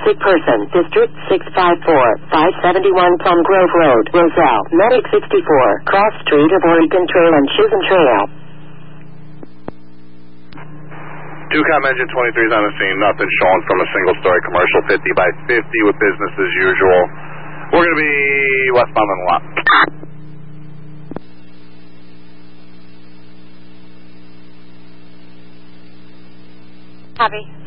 Sick person. District 654. 571 Plum Grove Road. Roselle. Medic 64. Cross Street of Oregon Trail and Chisholm Trail. 2Com engine 23 is on the scene. Nothing showing from a single-story commercial 50 by 50 with business as usual. We're going to be westbound on the lot. Copy.